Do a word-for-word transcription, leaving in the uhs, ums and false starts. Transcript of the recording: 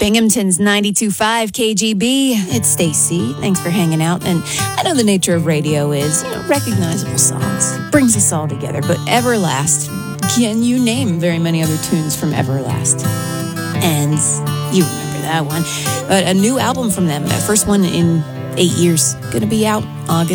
Binghamton's ninety-two point five K G B. It's Stacy. Thanks for hanging out. And I know the nature of radio is, you know, recognizable songs. It brings us all together. But Everlast, can you name very many other tunes from Everlast? And you remember that one. But a new album from them, that first one in eight years, going to be out August